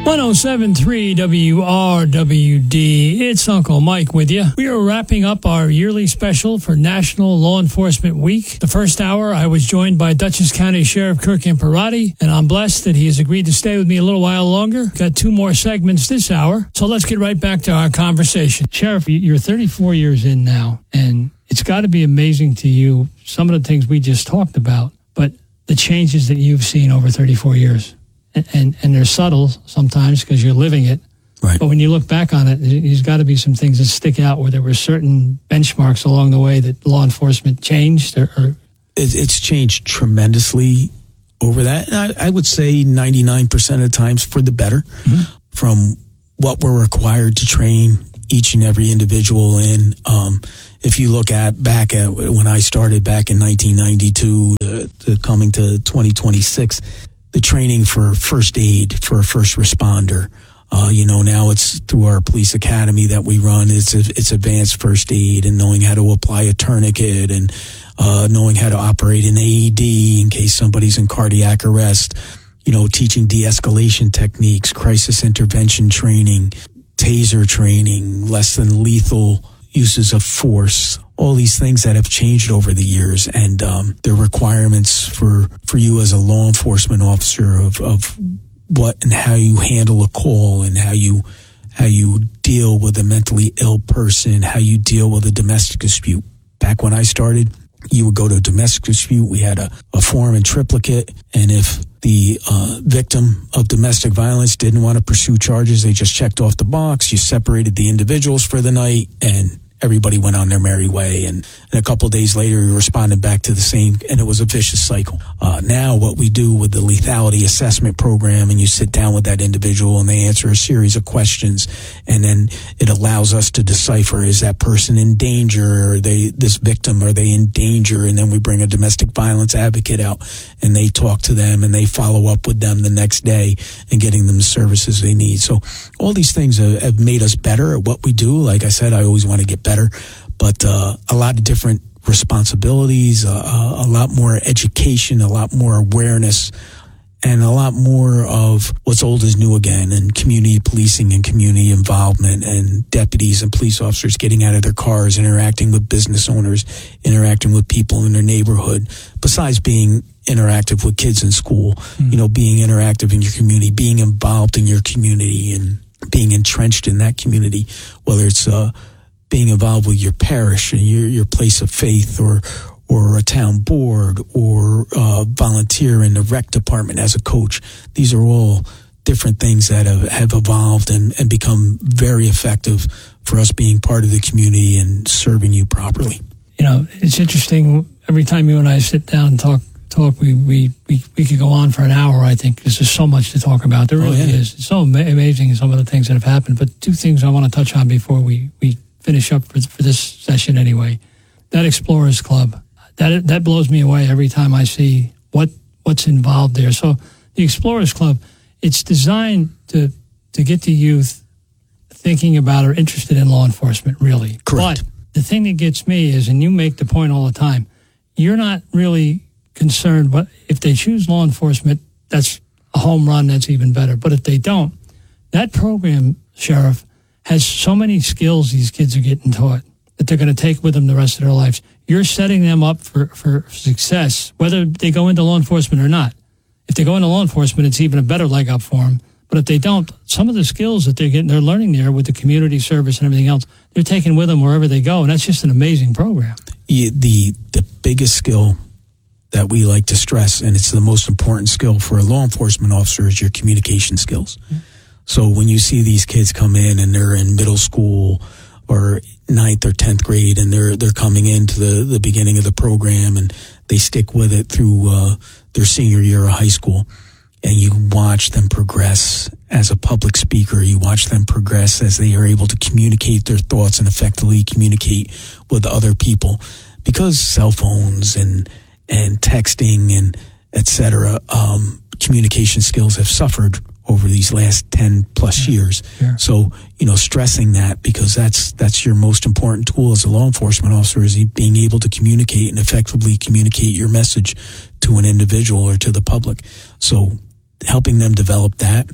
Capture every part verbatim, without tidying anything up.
one oh seven point three W R W D. It's Uncle Mike with you. We are wrapping up our yearly special for National Law Enforcement Week. The first hour, I was joined by Dutchess County Sheriff Kirk Imparati, and I'm blessed that he has agreed to stay with me a little while longer. Got two more segments this hour, so let's get right back to our conversation. Sheriff, you're thirty-four years in now, and it's got to be amazing to you, some of the things we just talked about, but the changes that you've seen over thirty-four years. And and they're subtle sometimes because you're living it. Right. But when you look back on it, there's got to be some things that stick out where there were certain benchmarks along the way that law enforcement changed. Or, or it, it's changed tremendously over that. And I, I would say ninety-nine percent of the times for the better, mm-hmm. from what we're required to train each and every individual in. Um, if you look at back at when I started back in nineteen ninety-two to, to coming to twenty twenty-six, the training for first aid for a first responder, uh, you know, now it's through our police academy that we run. It's it's advanced first aid and knowing how to apply a tourniquet and uh, knowing how to operate an A E D in case somebody's in cardiac arrest. You know, teaching de-escalation techniques, crisis intervention training, taser training, less than lethal uses of force. All these things that have changed over the years, and um, the requirements for, for you as a law enforcement officer of, of what and how you handle a call and how you how you deal with a mentally ill person, how you deal with a domestic dispute. Back when I started, you would go to a domestic dispute. We had a, a form in triplicate, and if the uh, victim of domestic violence didn't want to pursue charges, they just checked off the box. You separated the individuals for the night, and everybody went on their merry way, and, and a couple of days later, we responded back to the same, and it was a vicious cycle. Uh, now, what we do with the lethality assessment program, and you sit down with that individual, and they answer a series of questions, and then it allows us to decipher, is that person in danger? Are they, this victim, are they in danger? And then we bring a domestic violence advocate out, and they talk to them, and they follow up with them the next day, and getting them the services they need. So all these things have, have made us better at what we do. Like I said, I always want to get better, but uh, a lot of different responsibilities, uh, a lot more education, a lot more awareness, and a lot more of what's old is new again, and community policing and community involvement, and deputies and police officers getting out of their cars, interacting with business owners, interacting with people in their neighborhood, besides being interactive with kids in school, mm. you know, being interactive in your community, being involved in your community and being entrenched in that community, whether it's uh, being involved with your parish and your, your place of faith, or or a town board, or uh, volunteer in the rec department as a coach. These are all different things that have, have evolved and, and become very effective for us being part of the community and serving you properly. You know, it's interesting. Every time you and I sit down and talk, talk we, we, we, we could go on for an hour, I think, because there's so much to talk about. There really oh, yeah. is. It's so ama- amazing, some of the things that have happened. But two things I want to touch on before we, we finish up for, for this session anyway. That Explorers Club, that that blows me away every time I see what what's involved there. So the Explorers Club, it's designed to to get the youth thinking about or interested in law enforcement, really. Correct. But the thing that gets me is, and you make the point all the time, you're not really concerned, but if they choose law enforcement, that's a home run, that's even better. But if they don't, that program, Sheriff, has so many skills these kids are getting taught that they're going to take with them the rest of their lives. You're setting them up for, for success, whether they go into law enforcement or not. If they go into law enforcement, it's even a better leg up for them. But if they don't, some of the skills that they're getting, they're learning there with the community service and everything else, they're taking with them wherever they go. And that's just an amazing program. Yeah, the, the biggest skill that we like to stress, and it's the most important skill for a law enforcement officer, is your communication skills. Mm-hmm. So when you see these kids come in and they're in middle school or ninth or tenth grade, and they're they're coming into the, the beginning of the program, and they stick with it through uh, their senior year of high school, and you watch them progress as a public speaker, you watch them progress as they are able to communicate their thoughts and effectively communicate with other people, because cell phones and and texting and et cetera, um, communication skills have suffered over these last ten plus yeah, years. Yeah. So, you know, stressing that, because that's that's your most important tool as a law enforcement officer, is being able to communicate and effectively communicate your message to an individual or to the public. So helping them develop that,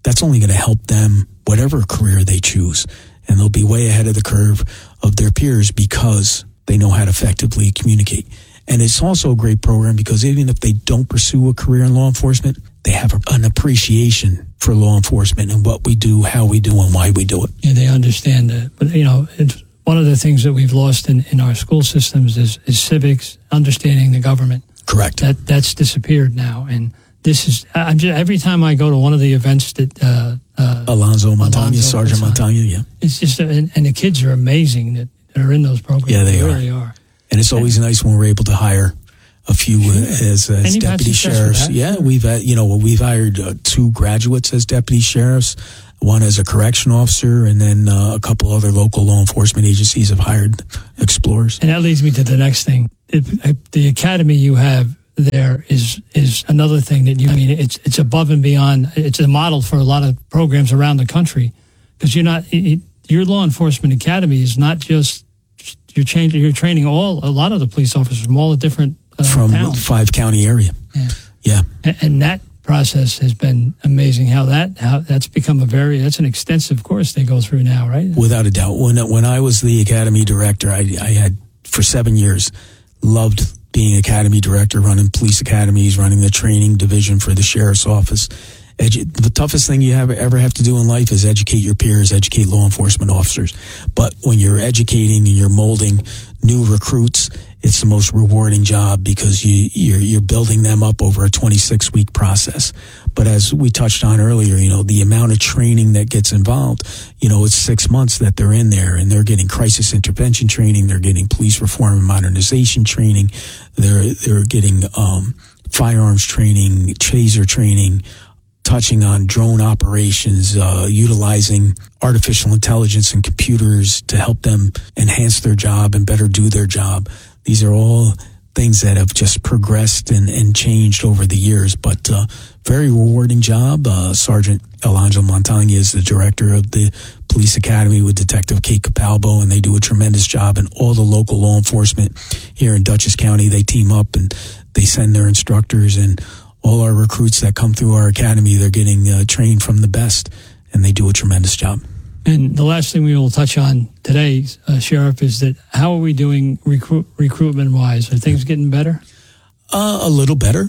that's only going to help them, whatever career they choose. And they'll be way ahead of the curve of their peers because they know how to effectively communicate. And it's also a great program because even if they don't pursue a career in law enforcement, they have a, an appreciation for law enforcement and what we do, how we do, and why we do it. Yeah, they understand it. But, you know, it's one of the things that we've lost in, in our school systems is, is civics, understanding the government. Correct. That That's disappeared now. And this is, I'm just, every time I go to one of the events that... Uh, uh, Alonzo Montagna, Alonzo Sergeant Montagna, yeah. It's just, and, and the kids are amazing that, that are in those programs. Yeah, they, they are. really are. And it's always nice when we're able to hire a few uh, as, as deputy sheriffs. Yeah, we've had, you know, we've hired uh, two graduates as deputy sheriffs, one as a correction officer, and then uh, a couple other local law enforcement agencies have hired explorers. And that leads me to the next thing. It, the academy you have there is is another thing that you I mean it's it's above and beyond. It's a model for a lot of programs around the country because you're not it, your law enforcement academy is not just you're changing you're training all a lot of the police officers from all the different uh, from towns. five county area. Yeah, yeah, and, and that process has been amazing. How that how that's become a very that's an extensive course they go through now, right? Without a doubt. When when I was the academy director, I I had for seven years loved being academy director, running police academies, running the training division for the sheriff's office. Edu- the toughest thing you have, ever have to do in life is educate your peers, educate law enforcement officers. But when you're educating and you're molding new recruits, it's the most rewarding job because you, you're, you're building them up over a twenty-six week process. But as we touched on earlier, you know, the amount of training that gets involved, you know, it's six months that they're in there and they're getting crisis intervention training. They're getting police reform and modernization training. They're, they're getting, um, firearms training, taser training, touching on drone operations, uh, utilizing artificial intelligence and computers to help them enhance their job and better do their job. These are all things that have just progressed and, and changed over the years, but uh, very rewarding job. Uh, Sergeant Alonzo Montagna is the director of the Police Academy with Detective Kate Capalbo, and they do a tremendous job. And all the local law enforcement here in Dutchess County, they team up and they send their instructors, and all our recruits that come through our academy, they're getting uh, trained from the best, and they do a tremendous job. And the last thing we will touch on today, uh, Sheriff, is that how are we doing recruit, recruitment-wise? Are things getting better? Uh, a little better.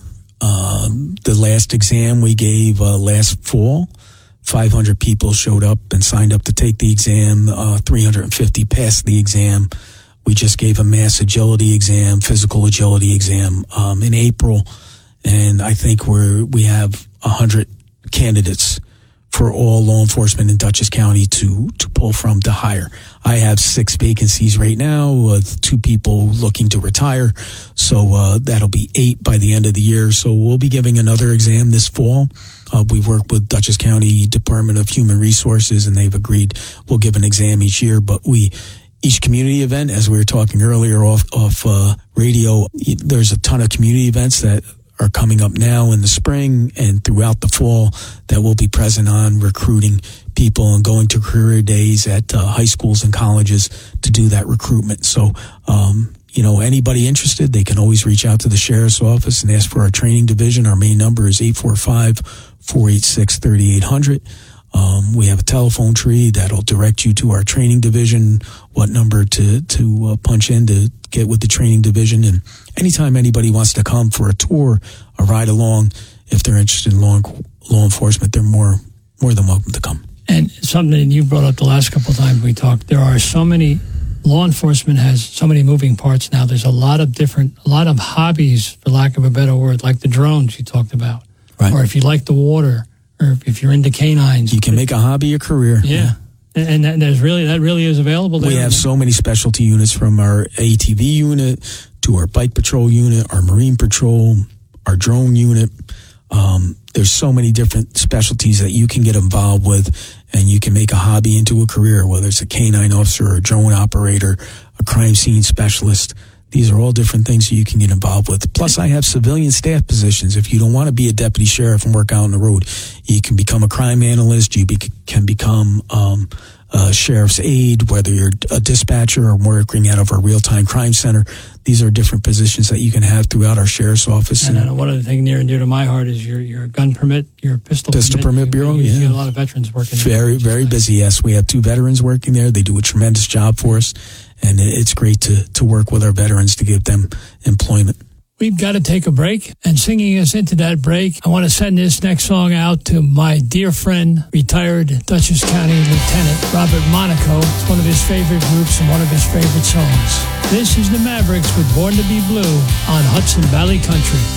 Um, the last exam we gave uh, last fall, five hundred people showed up and signed up to take the exam. Uh, three hundred fifty passed the exam. We just gave a mass agility exam, physical agility exam um, in April, and I think we're we have one hundred candidates for all law enforcement in Dutchess County to, to pull from to hire. I have six vacancies right now with two people looking to retire. So, uh, that'll be eight by the end of the year. So we'll be giving another exam this fall. Uh, we work with Dutchess County Department of Human Resources and they've agreed we'll give an exam each year, but we, each community event, as we were talking earlier off, off, uh, radio, there's a ton of community events that are coming up now in the spring and throughout the fall that we'll be present on, recruiting people and going to career days at uh, high schools and colleges to do that recruitment. So, um, you know, anybody interested, they can always reach out to the sheriff's office and ask for our training division. Our main number is eight four five, four eight six, three eight zero zero. Um, we have a telephone tree that'll direct you to our training division, what number to, to uh, punch in to get with the training division. And anytime anybody wants to come for a tour, a ride along, if they're interested in law, law enforcement, they're more, more than welcome to come. And something that you brought up the last couple of times we talked, there are so many, law enforcement has so many moving parts now. There's a lot of different, a lot of hobbies, for lack of a better word, like the drones you talked about. Right. Or if you like the water, or if you're into canines. You can make a hobby a career. Yeah. yeah. And that, there's really, that really is available there. We have so many specialty units, from our A T V unit to our bike patrol unit, our marine patrol, our drone unit. Um, there's so many different specialties that you can get involved with, and you can make a hobby into a career, whether it's a canine officer or a drone operator, a crime scene specialist. These are all different things that you can get involved with. Plus, I have civilian staff positions. If you don't want to be a deputy sheriff and work out on the road, you can become a crime analyst. You be, can become um, uh, sheriff's aide, whether you're a dispatcher or working out of our real-time crime center. These are different positions that you can have throughout our sheriff's office. And, and one other thing near and dear to my heart is your, your gun permit, your pistol, pistol permit, permit bureau. You, yeah, you get a lot of veterans working there. Very, very busy. Yes, we have two veterans working there. They do a tremendous job for us, and it's great to to work with our veterans to give them employment. We've got to take a break, and singing us into that break, I want to send this next song out to my dear friend, retired Dutchess County Lieutenant Robert Monaco. It's one of his favorite groups and one of his favorite songs. This is the Mavericks with Born to Be Blue on Hudson Valley Country.